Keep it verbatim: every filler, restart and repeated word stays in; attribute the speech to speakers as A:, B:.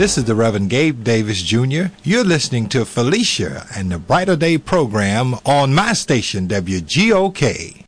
A: This is the Reverend Gabe Davis Junior You're listening to Felicia and the Brighter Day program on my station, W G O K.